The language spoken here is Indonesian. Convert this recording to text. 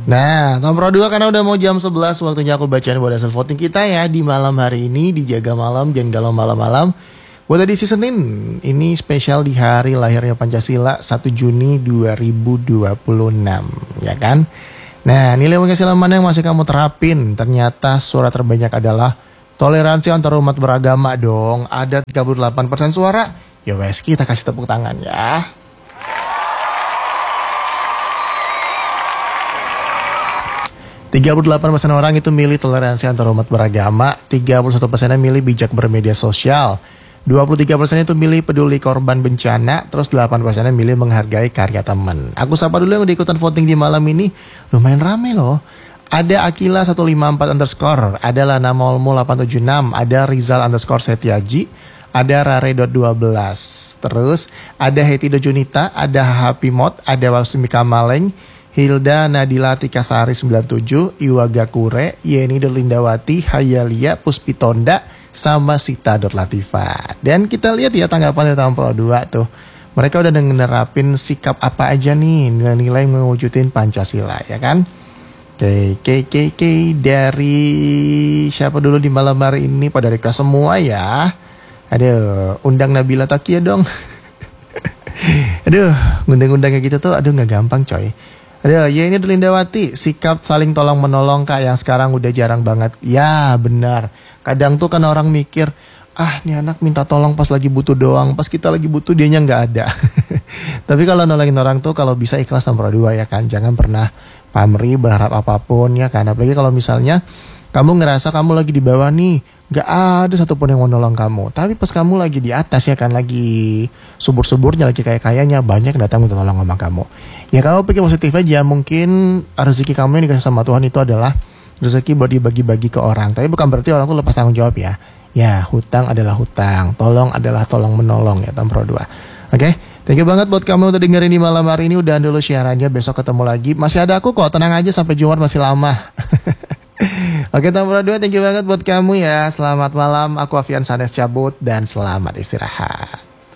Nah, nomor 2 karena udah mau jam 11 waktunya aku bacain buat hasil voting kita ya di malam hari ini di Jaga Malam jangan galau malam-malam. Buat edisi Senin, ini spesial di hari lahirnya Pancasila 1 Juni 2026, ya kan? Nah, nilai Pancasila mana yang masih kamu terapin? Ternyata suara terbanyak adalah toleransi antar umat beragama dong. Ada 38% suara. Ya wes, kita kasih tepuk tangan ya. 38% orang itu milih toleransi antar umat beragama, 31% milih bijak bermedia sosial, 23% itu milih peduli korban bencana, terus 8% milih menghargai karya teman. Aku sapa dulu yang udah ikutan voting di malam ini, lumayan rame loh. Ada Akila 154 underscore, ada Lana Molmu 876, ada Rizal underscore Setiaji, ada Rare.12, terus ada Hetido Junita, ada Happy Mod, ada Wasmika Maleng, Hilda Nadila Tikasari 97, Iwa Gakure, Yeni Dolindawati, Hayalia, Puspitonda, sama Sita Latifa. Dan kita lihat ya tanggapan dari tahun Pro 2 tuh. Mereka udah nerapin sikap apa aja nih nilai mewujudin Pancasila ya kan. Oke, dari siapa dulu di malam hari ini pada request semua ya. Aduh, undang Nabila Takia dong. Aduh, ngundang-undang kayak gitu tuh aduh gak gampang coy. Ada ya ini Delindawati, sikap saling tolong menolong kak yang sekarang udah jarang banget. Ya benar. Kadang tuh kan orang mikir, ah nih anak minta tolong pas lagi butuh doang, pas kita lagi butuh dianya nggak ada. Tapi kalau nolongin orang tuh kalau bisa ikhlas nomor 2 ya kan. Jangan pernah pamrih berharap apapun ya kan. Apalagi kalau misalnya kamu ngerasa kamu lagi di bawah nih, gak ada satupun yang mau nolong kamu. Tapi pas kamu lagi di atas ya kan, lagi subur-suburnya, lagi kaya-kayanya, banyak yang datang untuk tolong sama kamu. Ya kamu pikir positif aja, mungkin rezeki kamu yang dikasih sama Tuhan itu adalah rezeki buat dibagi-bagi ke orang. Tapi bukan berarti orang tuh lepas tanggung jawab ya. Ya hutang adalah hutang, tolong adalah tolong menolong ya Pro 2. Oke, thank you banget buat kamu udah dengerin di malam hari ini. Udahan dulu siarannya, besok ketemu lagi. Masih ada aku kok, tenang aja sampai Jumat masih lama. Oke Pro 2, thank you banget buat kamu ya. Selamat malam, aku Afian Sanes cabut dan selamat istirahat.